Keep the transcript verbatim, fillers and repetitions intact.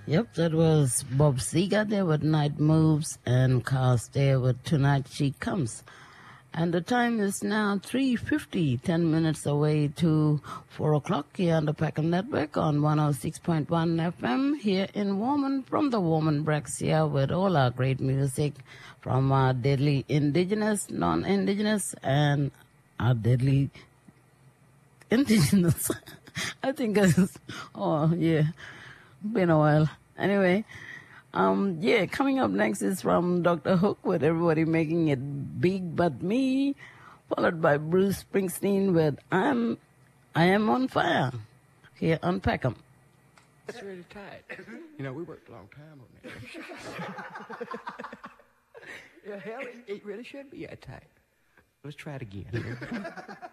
Yep, that was Bob Seger there with Night Moves and Cars there with Tonight She Comes. And the time is now three fifty, ten minutes away to four o'clock here on the Peckham Network on one oh six point one F M here in Warman from the Warman Brexia with all our great music from our deadly indigenous, non-indigenous, and our deadly indigenous. I think it's, oh yeah, been a while. Anyway, um, yeah, coming up next is from Doctor Hook with Everybody Making It Big But Me, followed by Bruce Springsteen with I'm, I Am on Fire here on Peckham. That's really tight. You know, we worked a long time on that. Yeah, hell, it, it really should be that tight. Let's try it again.